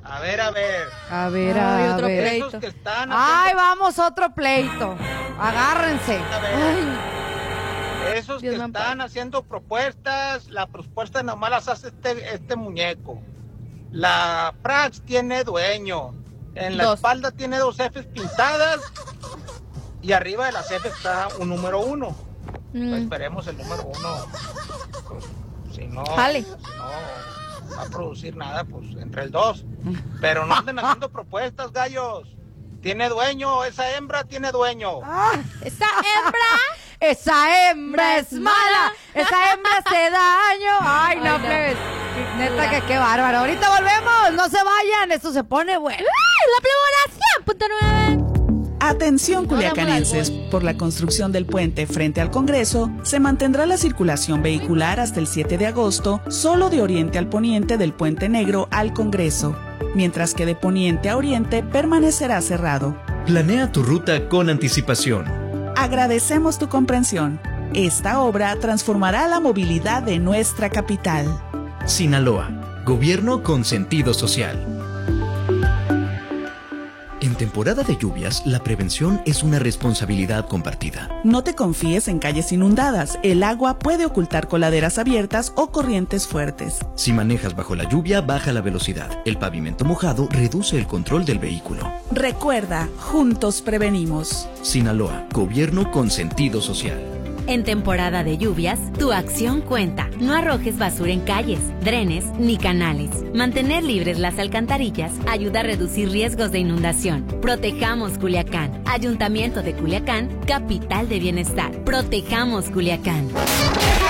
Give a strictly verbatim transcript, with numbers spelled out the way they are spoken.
A ver, a ver. A ver, Ay, a otro ver. pleito. Esos que están Ay, haciendo, vamos, otro pleito. Agárrense. a ver, Ay, esos Dios que me están ampare. haciendo propuestas, la propuesta nomás las hace este, este muñeco. La Prax tiene dueño. En la Dos. espalda tiene dos Fs pintadas. Y arriba de las F está un número uno. Pues Mm. esperemos el número uno. Pues, si no, Jale. si no va a producir nada, pues entre el dos. Pero no anden haciendo propuestas, gallos. Tiene dueño, esa hembra tiene dueño. Esa hembra. Esa hembra es mala. Esa hembra hace daño. Ay, no, Ay, no. plebes. Neta que qué bárbaro. Ahorita volvemos. No se vayan. Esto se pone bueno. ¡Ay, la plebora cien punto nueve! Atención culiacanenses, por la construcción del puente frente al Congreso, se mantendrá la circulación vehicular hasta el siete de agosto, solo de oriente al poniente del Puente Negro al Congreso, mientras que de poniente a oriente permanecerá cerrado. Planea tu ruta con anticipación. Agradecemos tu comprensión. Esta obra transformará la movilidad de nuestra capital. Sinaloa, gobierno con sentido social. En temporada de lluvias, la prevención es una responsabilidad compartida. No te confíes en calles inundadas. El agua puede ocultar coladeras abiertas o corrientes fuertes. Si manejas bajo la lluvia, baja la velocidad. El pavimento mojado reduce el control del vehículo. Recuerda, juntos prevenimos. Sinaloa, gobierno con sentido social. En temporada de lluvias, tu acción cuenta. No arrojes basura en calles, drenes ni canales. Mantener libres las alcantarillas ayuda a reducir riesgos de inundación. Protejamos Culiacán. Ayuntamiento de Culiacán, capital de bienestar. Protejamos Culiacán.